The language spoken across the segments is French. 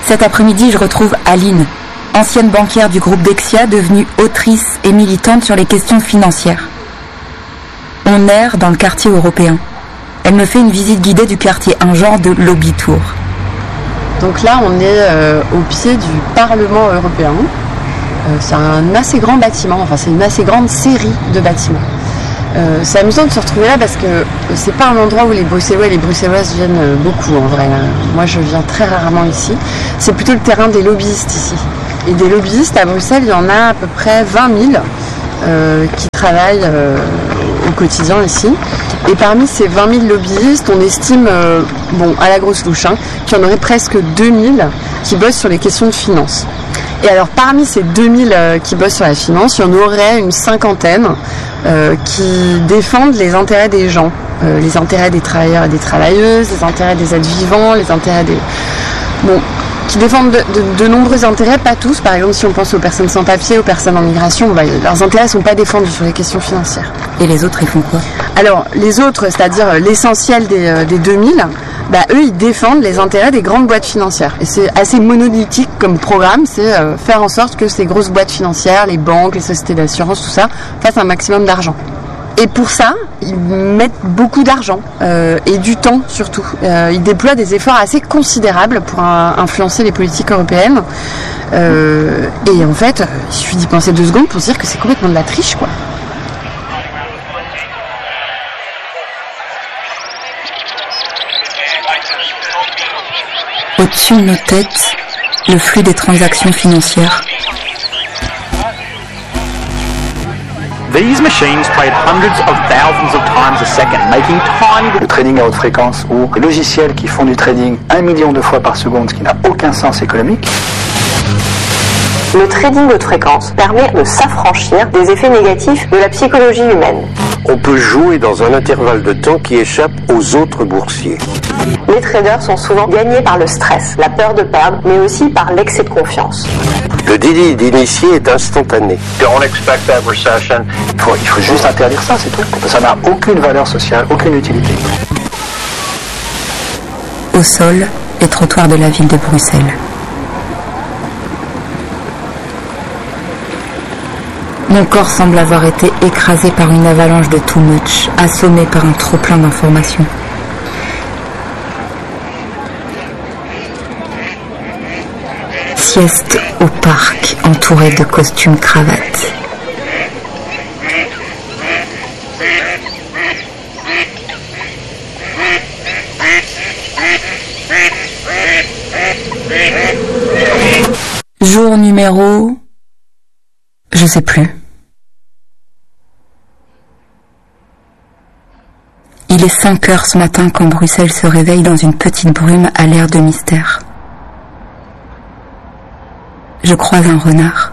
Cet après-midi, je retrouve Aline, ancienne banquière du groupe Dexia, devenue autrice et militante sur les questions financières. On erre dans le quartier européen. Elle me fait une visite guidée du quartier, un genre de lobby tour. Donc là, on est au pied du Parlement européen. C'est un assez grand bâtiment, enfin c'est une assez grande série de bâtiments. C'est amusant de se retrouver là parce que c'est pas un endroit où les Bruxellois et les Bruxelloises viennent beaucoup en vrai. Moi je viens très rarement ici. C'est plutôt le terrain des lobbyistes ici. Et des lobbyistes à Bruxelles, il y en a à peu près 20 000 qui travaillent au quotidien ici. Et parmi ces 20 000 lobbyistes, on estime, à la grosse louche, qu'il y en aurait presque 2 000 qui bossent sur les questions de finance. Et alors parmi ces 2000 qui bossent sur la finance, il y en aurait une cinquantaine qui défendent les intérêts des gens, les intérêts des travailleurs et des travailleuses, les intérêts des êtres vivants, les intérêts des... qui défendent de nombreux intérêts, pas tous. Par exemple, si on pense aux personnes sans papier, aux personnes en migration, leurs intérêts ne sont pas défendus sur les questions financières. Et les autres, ils font quoi? Alors, les autres, c'est-à-dire l'essentiel des 2000, eux, ils défendent les intérêts des grandes boîtes financières. Et c'est assez monolithique comme programme, c'est faire en sorte que ces grosses boîtes financières, les banques, les sociétés d'assurance, tout ça, fassent un maximum d'argent. Et pour ça, ils mettent beaucoup d'argent et du temps surtout. Ils déploient des efforts assez considérables pour influencer les politiques européennes. Et en fait, il suffit d'y penser 2 secondes pour se dire que c'est complètement de la triche, quoi. Au-dessus de nos têtes, le flux des transactions financières. These machines trade hundreds of thousands of times a second, making tiny... Le trading à haute fréquence ou les logiciels qui font du trading 1 million de fois par seconde, ce qui n'a aucun sens économique. Le trading haute fréquence permet de s'affranchir des effets négatifs de la psychologie humaine. On peut jouer dans un intervalle de temps qui échappe aux autres boursiers. Les traders sont souvent gagnés par le stress, la peur de perdre, mais aussi par l'excès de confiance. Le délit d'initié est instantané. Don't expect that recession. Il faut juste interdire ça, c'est tout. Ça n'a aucune valeur sociale, aucune utilité. Au sol, les trottoirs de la ville de Bruxelles. Mon corps semble avoir été écrasé par une avalanche de too much, assommé par un trop-plein d'informations. Sieste au parc, entouré de costumes cravates. Jour numéro... je sais plus. Il est 5 heures ce matin quand Bruxelles se réveille dans une petite brume à l'air de mystère. Je croise un renard.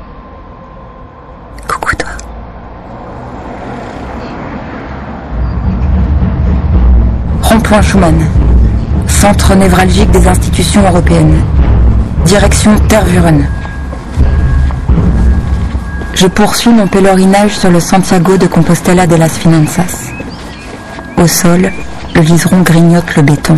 Coucou toi. Rond-point Schuman, centre névralgique des institutions européennes. Direction Tervuren. Je poursuis mon pèlerinage sur le Santiago de Compostela de las Finanzas. Au sol, le liseron grignote le béton.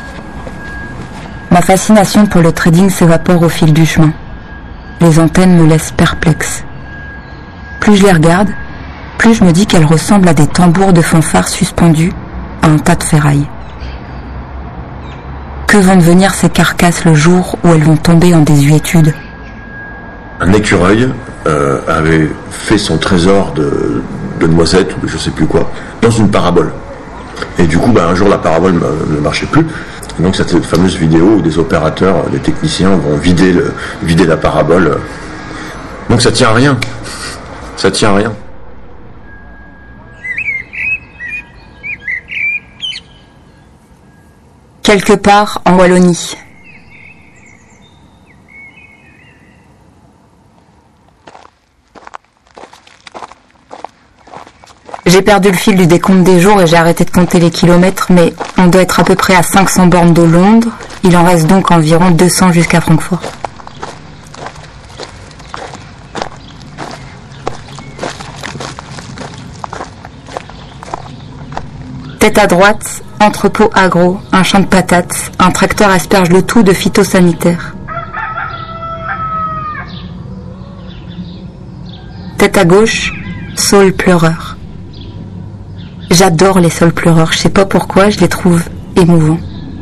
Ma fascination pour le trading s'évapore au fil du chemin. Les antennes me laissent perplexe. Plus je les regarde, plus je me dis qu'elles ressemblent à des tambours de fanfare suspendus à un tas de ferraille. Que vont devenir ces carcasses le jour où elles vont tomber en désuétude? Un écureuil avait fait son trésor de noisettes ou de je sais plus quoi dans une parabole. Et du coup, un jour, la parabole ne marchait plus. Et donc, cette fameuse vidéo où des opérateurs, des techniciens vont vider la parabole. Donc, ça tient à rien. Ça tient à rien. Quelque part en Wallonie. J'ai perdu le fil du décompte des jours et j'ai arrêté de compter les kilomètres, mais on doit être à peu près à 500 bornes de Londres. Il en reste donc environ 200 jusqu'à Francfort. Tête à droite, entrepôt agro, un champ de patates, un tracteur asperge le tout de phytosanitaire. tête à gauche, Saul pleureur. J'adore les saules pleureurs, je sais pas pourquoi, je les trouve émouvants.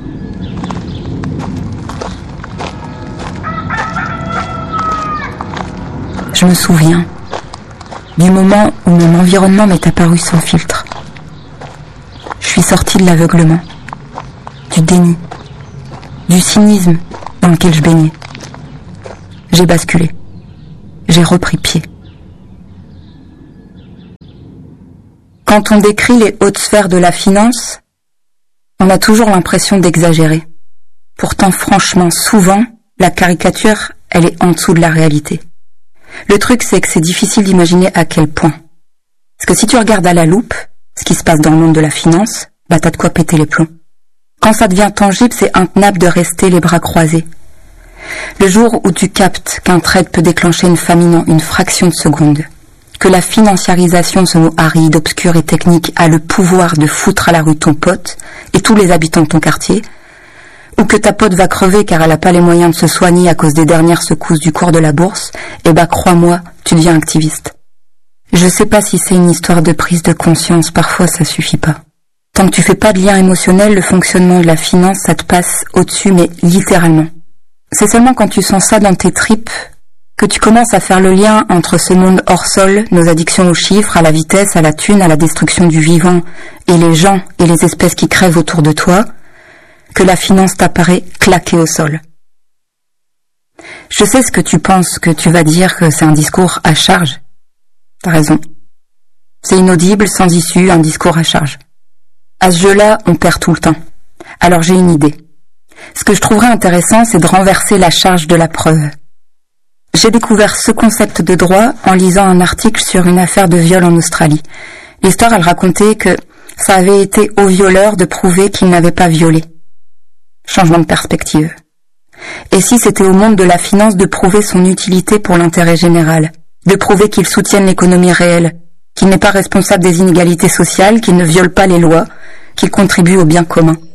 Je me souviens du moment où mon environnement m'est apparu sans filtre. Je suis sortie de l'aveuglement, du déni, du cynisme dans lequel je baignais. J'ai basculé. J'ai repris pied. Quand on décrit les hautes sphères de la finance, on a toujours l'impression d'exagérer. Pourtant, franchement, souvent, la caricature, elle est en dessous de la réalité. Le truc, c'est que c'est difficile d'imaginer à quel point. Parce que si tu regardes à la loupe ce qui se passe dans le monde de la finance, bah t'as de quoi péter les plombs. Quand ça devient tangible, c'est intenable de rester les bras croisés. Le jour où tu captes qu'un trade peut déclencher une famine en une fraction de seconde, que la financiarisation, ce mot aride, obscur et technique, a le pouvoir de foutre à la rue ton pote et tous les habitants de ton quartier, ou que ta pote va crever car elle n'a pas les moyens de se soigner à cause des dernières secousses du cours de la bourse, eh ben crois-moi, tu deviens activiste. Je sais pas si c'est une histoire de prise de conscience, parfois ça suffit pas. Tant que tu fais pas de lien émotionnel, le fonctionnement de la finance, ça te passe au-dessus, mais littéralement. C'est seulement quand tu sens ça dans tes tripes que tu commences à faire le lien entre ce monde hors sol, nos addictions aux chiffres, à la vitesse, à la thune, à la destruction du vivant, et les gens et les espèces qui crèvent autour de toi, que la finance t'apparaît claquée au sol. Je sais ce que tu penses, que tu vas dire que c'est un discours à charge. T'as raison. C'est inaudible, sans issue, un discours à charge. À ce jeu-là, on perd tout le temps. Alors j'ai une idée. Ce que je trouverais intéressant, c'est de renverser la charge de la preuve. J'ai découvert ce concept de droit en lisant un article sur une affaire de viol en Australie. L'histoire, elle racontait que ça avait été au violeur de prouver qu'il n'avait pas violé. Changement de perspective. Et si c'était au monde de la finance de prouver son utilité pour l'intérêt général, de prouver qu'il soutienne l'économie réelle, qu'il n'est pas responsable des inégalités sociales, qu'il ne viole pas les lois, qu'il contribue au bien commun.